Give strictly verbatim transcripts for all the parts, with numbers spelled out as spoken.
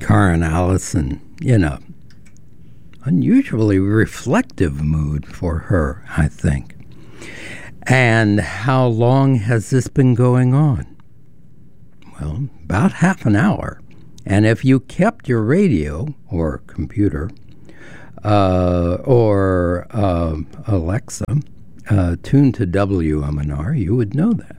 Karen Allison in a unusually reflective mood for her, I think. And how long has this been going on? Well, about half an hour. And if you kept your radio or computer uh, or uh, Alexa uh, tuned to W M N R, you would know that.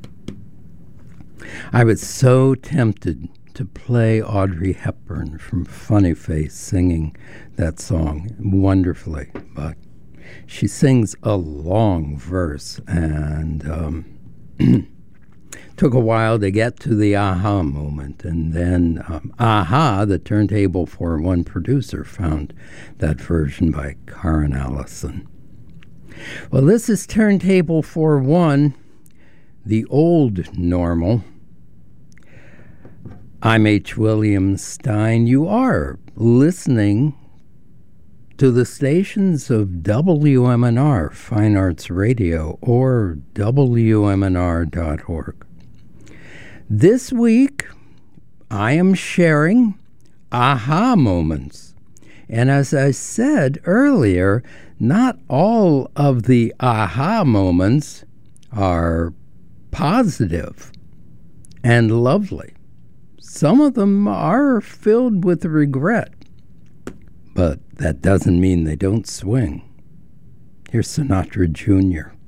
I was so tempted to play Audrey Hepburn from Funny Face singing that song wonderfully, but she sings a long verse, and um, took a while to get to the aha moment. And then um, aha, the Turntable for One producer, found that version by Karen Allison. Well, this is Turntable for One, the old normal. I'm H. William Stein. You are listening to the stations of W M N R, Fine Arts Radio, or W M N R dot org. This week, I am sharing aha moments. And as I said earlier, not all of the aha moments are positive and lovely. Some of them are filled with regret, but that doesn't mean they don't swing. Here's Sinatra Junior